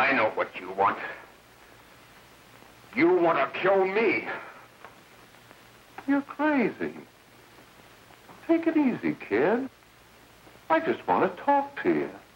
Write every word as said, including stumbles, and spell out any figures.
I know what you want. You want to kill me. You're crazy. Take it easy, kid. I just want to talk to you.